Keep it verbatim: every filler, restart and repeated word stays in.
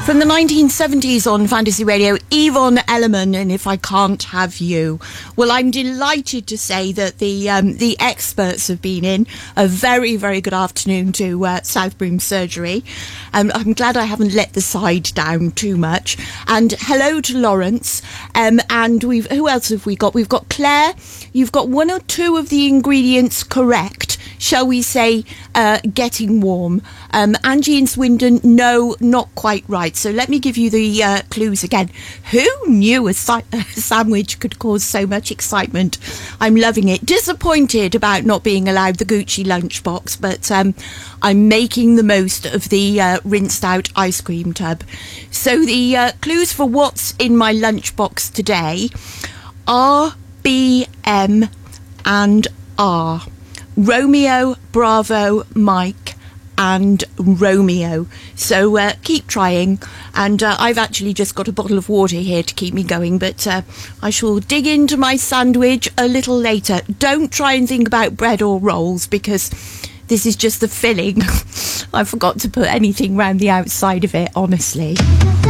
From the nineteen seventies on Fantasy Radio, Yvonne Elliman and If I Can't Have You. Well, I'm delighted to say that the um, the experts have been in. A very, very good afternoon to uh, South Broom Surgery. Um, I'm glad I haven't let the side down too much. And hello to Lawrence. Um, and we've who else have we got? We've got Claire. You've got one or two of the ingredients correct. Shall we say, uh, getting warm. Um, Angie in Swindon, no, not quite right. So let me give you the uh, clues again. Who knew a, si- a sandwich could cause so much excitement? I'm loving it. Disappointed about not being allowed the Gucci lunchbox, but um, I'm making the most of the uh, rinsed out ice cream tub. So the uh, clues for what's in my lunchbox today are B, M and R. Romeo, Bravo, Mike and Romeo. So uh, keep trying. And uh, I've actually just got a bottle of water here to keep me going, but uh, I shall dig into my sandwich a little later. Don't try and think about bread or rolls, because this is just the filling. I forgot to put anything round the outside of it, honestly.